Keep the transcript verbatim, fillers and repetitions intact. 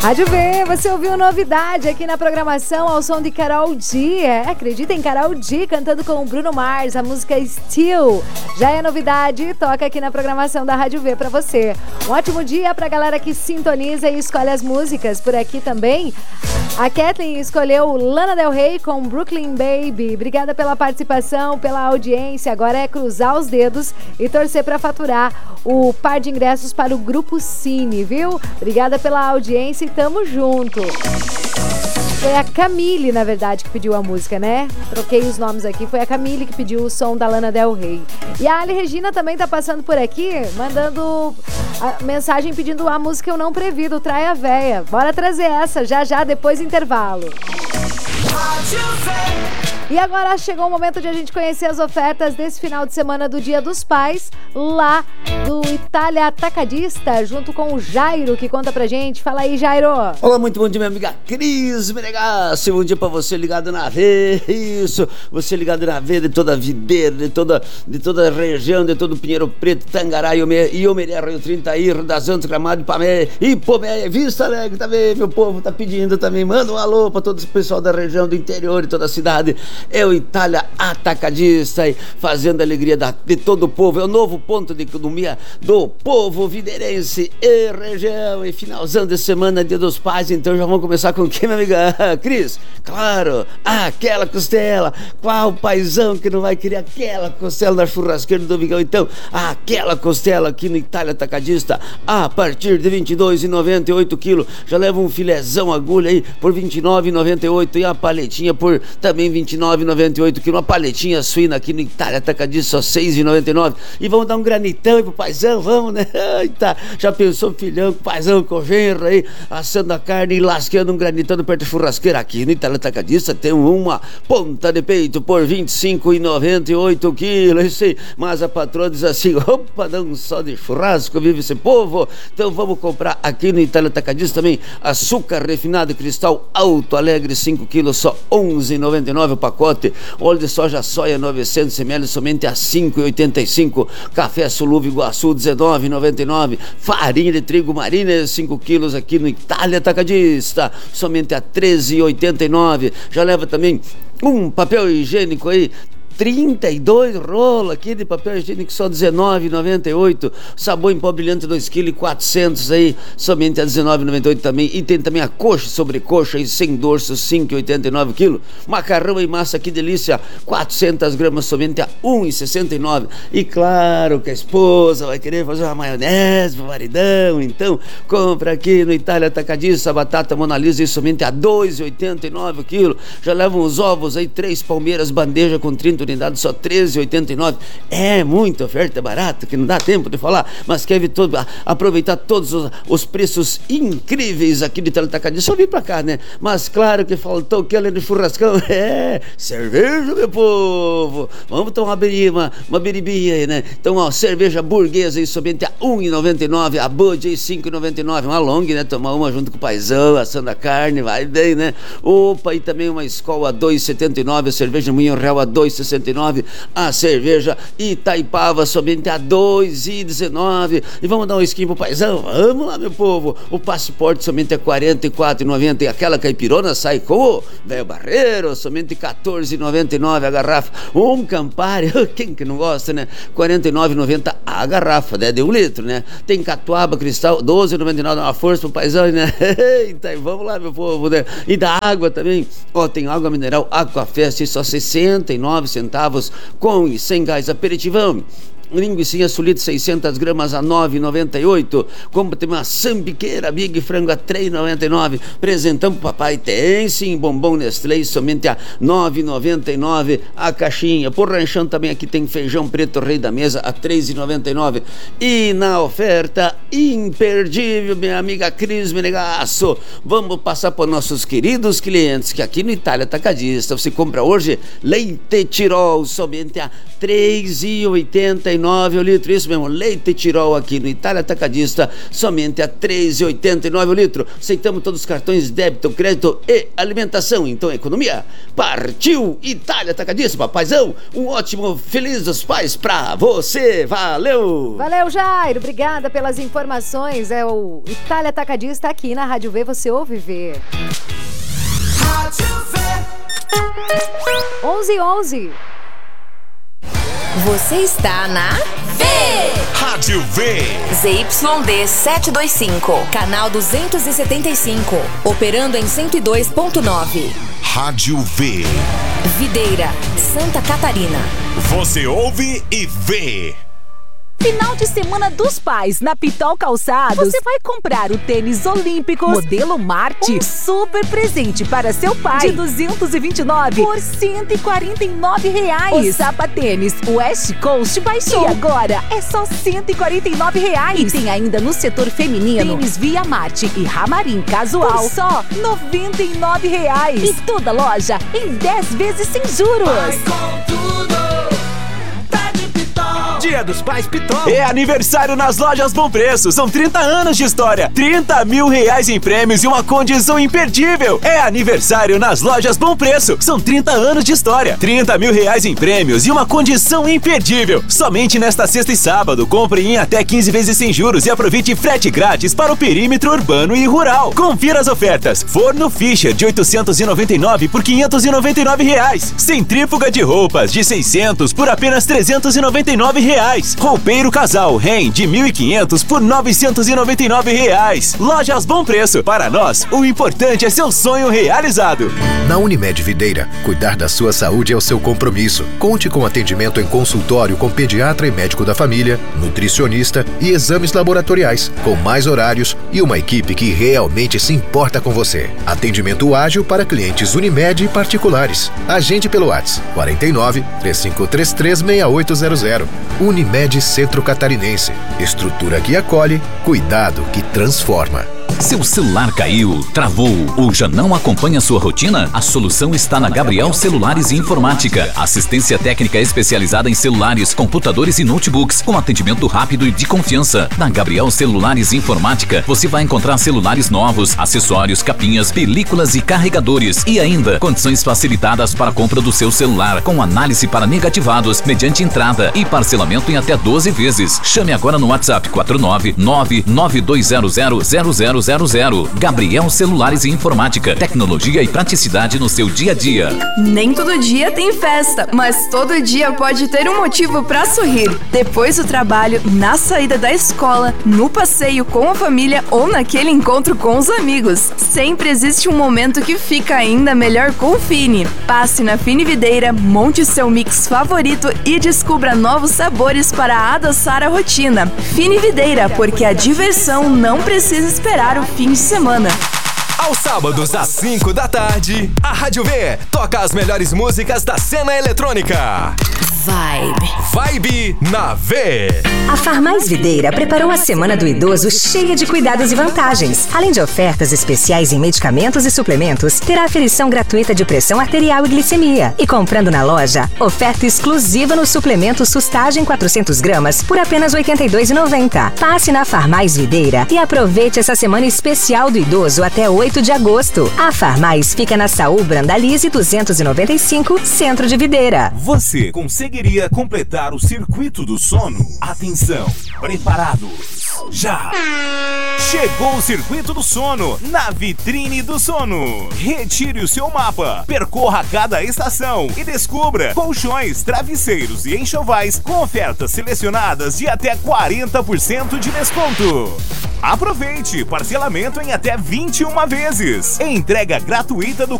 Rádio V, você ouviu novidade aqui na programação ao som de Karol G. É, acredita em Karol G cantando com o Bruno Mars, a música Still. Já é novidade, toca aqui na programação da Rádio V pra você. Um ótimo dia pra galera que sintoniza e escolhe as músicas. Por aqui também, a Kathleen escolheu Lana Del Rey com Brooklyn Baby. Obrigada pela participação, pela audiência. Agora é cruzar os dedos e torcer pra faturar o par de ingressos para o Grupo Cine, viu? Obrigada pela audiência e tamo junto. Foi a Camille, na verdade, que pediu a música, né? Troquei os nomes aqui. Foi a Camille que pediu o som da Lana Del Rey. E a Ali Regina também tá passando por aqui, mandando a mensagem pedindo a música Eu Não Previ, do Traia Véia. Bora trazer essa, já já, depois do intervalo. E agora chegou o momento de a gente conhecer as ofertas desse final de semana do Dia dos Pais, lá do Itália Atacadista, junto com o Jairo, que conta pra gente. Fala aí, Jairo. Olá, muito bom dia, minha amiga Cris Menegassi. Bom dia pra você ligado na V. Isso, você ligado na V de toda a videira, de toda, de toda a região, de todo o Pinheiro Preto, Tangará, Iomeré, Rio trinta, Rio das Antas, Gramado, Ipamé, Ipomé, Vista Alegre também, meu povo tá pedindo também. Manda um alô pra todo o pessoal da região, do interior e toda a cidade. É o Itália Atacadista, fazendo a alegria da, de todo o povo. É o novo ponto de economia do povo videirense e região. E finalzão de semana, Dia dos Pais, então já vamos começar com quem, minha amiga Cris? Claro, aquela costela. Qual paizão que não vai querer aquela costela na churrasqueira do Domingão? Então, aquela costela aqui no Itália Atacadista, a partir de vinte e dois reais e noventa e oito quilos. Já leva um filézão agulha aí por vinte e nove reais e noventa e oito e a paletinha por também vinte e nove reais e noventa e oito quilos. Uma paletinha suína aqui no Itália Atacadista, só seis reais e noventa e nove. E vamos dar um granitão aí pro paizão, vamos, né? Eita, já pensou, filhão, paizão com genro aí, assando a carne e lasqueando um granitão perto da churrasqueira. Aqui no Itália Atacadista tem uma ponta de peito por vinte e cinco reais e noventa e oito quilos. Sei, mas a patroa diz assim: opa, não só de churrasco vive esse povo. Então vamos comprar aqui no Itália Atacadista também açúcar refinado cristal Alto Alegre, cinco quilos, só onze reais e noventa e nove o pacote. Óleo de soja soia novecentos mililitros somente a cinco reais e oitenta e cinco. Café Solúvel Iguaçu dezenove reais e noventa e nove. Farinha de trigo Marina cinco quilos aqui no Itália Atacadista somente a treze reais e oitenta e nove. Já leva também um papel higiênico aí, trinta e dois rolos aqui de papel higiênico, só dezenove reais e noventa e oito. Sabão em pó brilhante dois quilos e quatrocentos aí, somente a dezenove reais e noventa e oito também. E tem também a coxa sobre coxa aí, sem dorso, cinco reais e oitenta e nove quilos. Macarrão em massa, que delícia, quatrocentas gramas, somente a um real e sessenta e nove. E claro que a esposa vai querer fazer uma maionese pro maridão, então compra aqui no Itália Atacadista a batata Mona Lisa e somente a dois reais e oitenta e nove quilos. Já levam os ovos aí, três palmeiras, bandeja com trinta unidades, só treze reais e oitenta e nove. É muita oferta, é barato, que não dá tempo de falar, mas quer ver todo, aproveitar todos os, os preços incríveis aqui de Itália Atacadista. Só vir pra cá, né? Mas claro que faltou que além do churrascão, é cerveja, meu povo. Vamos tomar uma beri, uma, uma beribinha aí, né? Então, ó, cerveja burguesa aí somente a um real e noventa e nove, a Bud aí cinco reais e noventa e nove, uma long, né? Tomar uma junto com o paizão, assando a carne, vai bem, né? Opa, e também uma Skol a dois reais e setenta e nove, a cerveja Moinho Real a dois reais e sessenta e nove, a cerveja Itaipava somente a dois reais e dezenove. E vamos dar um skin pro paizão? Vamos lá, meu povo. O passaporte somente a quarenta e quatro reais e noventa e aquela caipirona sai com o velho barreiro, somente quatorze reais e noventa e nove a garrafa. Um Campari, quem que não gosta, né? quarenta e nove reais e noventa a garrafa, né? De um litro, né? Tem Catuaba Cristal, doze reais e noventa e nove, dá uma força pro paizão, né? Eita, e vamos lá, meu povo, né? E da água também, ó, tem água mineral Aquafest, só sessenta e nove centavos com e sem gás, aperitivão. Linguiça sulita seiscentas gramas a nove reais e noventa e oito. Compra tem uma sambiqueira Big Frango a três reais e noventa e nove. Presentão pro papai, tem sim bombom Nestlé somente a nove reais e noventa e nove a caixinha. Por ranchão também aqui tem feijão preto Rei da Mesa a três reais e noventa e nove. E na oferta imperdível, minha amiga Cris Menegasso, vamos passar para nossos queridos clientes que aqui no Itália Atacadista você compra hoje leite Tirol somente a três reais e oitenta e nove. nove o litro, isso mesmo, leite Tirol aqui no Itália Atacadista, somente a três reais e oitenta e nove o litro. Aceitamos todos os cartões débito, crédito e alimentação. Então, economia, partiu Itália Atacadista, papaizão. Um ótimo Feliz dos Pais pra você. Valeu! Valeu, Jairo. Obrigada pelas informações. É o Itália Atacadista aqui na Rádio V. Você ouve ver. Rádio V. onze e onze. Você está na V. Rádio V. Z Y D setecentos e vinte e cinco, canal duzentos e setenta e cinco, operando em cento e dois ponto nove. Rádio V. Videira, Santa Catarina. Você ouve e vê. Final de semana dos pais na Pitol Calçados. Você vai comprar o tênis olímpico modelo Marte, um super presente para seu pai de duzentos e vinte e nove por cento e quarenta e nove reais. O sapatênis West Coast baixou e agora é só cento e quarenta e nove reais. E tem ainda no setor feminino tênis Via Marte e Ramarim casual por só noventa e nove reais. E toda loja em dez vezes sem juros. Vai com tudo. Dia dos Pais Pitol. É aniversário nas lojas Bom Preço. São trinta anos de história. trinta mil reais em prêmios e uma condição imperdível. É aniversário nas lojas Bom Preço. São trinta anos de história. trinta mil reais em prêmios e uma condição imperdível. Somente nesta sexta e sábado. Compre em até quinze vezes sem juros e aproveite frete grátis para o perímetro urbano e rural. Confira as ofertas. Forno Fischer de oitocentos e noventa e nove por quinhentos e noventa e nove reais. Centrífuga de roupas de seiscentos por apenas trezentos e noventa e nove reais. Roupeiro Casal Ren de mil e quinhentos por novecentos e noventa e nove reais. Lojas Bom Preço. Para nós, o importante é seu sonho realizado. Na Unimed Videira, cuidar da sua saúde é o seu compromisso. Conte com atendimento em consultório com pediatra e médico da família, nutricionista e exames laboratoriais, com mais horários e uma equipe que realmente se importa com você. Atendimento ágil para clientes Unimed e particulares. Agende pelo WhatsApp quarenta e nove, três cinco três três, seis oito zero zero. Unimed Centro Catarinense. Estrutura que acolhe, cuidado que transforma. Seu celular caiu, travou ou já não acompanha sua rotina? A solução está na Gabriel Celulares e Informática. Assistência técnica especializada em celulares, computadores e notebooks, com atendimento rápido e de confiança. Na Gabriel Celulares e Informática, você vai encontrar celulares novos, acessórios, capinhas, películas e carregadores. E ainda, condições facilitadas para a compra do seu celular, com análise para negativados, mediante entrada e parcelamento em até doze vezes. Chame agora no WhatsApp quatro nove nove nove dois zero zero zero zero zero zero. Gabriel Celulares e Informática. Tecnologia e praticidade no seu dia a dia. Nem todo dia tem festa, mas todo dia pode ter um motivo para sorrir. Depois do trabalho, na saída da escola, no passeio com a família ou naquele encontro com os amigos. Sempre existe um momento que fica ainda melhor com o Fini. Passe na Fini Videira, monte seu mix favorito e descubra novos sabores para adoçar a rotina. Fini Videira, porque a diversão não precisa esperar o fim de semana. Aos sábados, às cinco da tarde, a Rádio V toca as melhores músicas da cena eletrônica. Vibe. Vibe na V. A Farmais Videira preparou a Semana do Idoso cheia de cuidados e vantagens. Além de ofertas especiais em medicamentos e suplementos, terá aferição gratuita de pressão arterial e glicemia. E comprando na loja, oferta exclusiva no suplemento Sustagem quatrocentos gramas por apenas oitenta e dois reais e noventa centavos. Passe na Farmais Videira e aproveite essa semana especial do idoso até oito de agosto. A Farmais fica na Saúl Brandalize duzentos e noventa e cinco, Centro de Videira. Você conseguiria completar o circuito do sono? Atenção, preparados? Já! Chegou o Circuito do Sono na Vitrine do Sono. Retire o seu mapa, percorra cada estação e descubra colchões, travesseiros e enxovais com ofertas selecionadas de até quarenta por cento de desconto. Aproveite, parcelamento em até vinte e uma vezes. Entrega gratuita do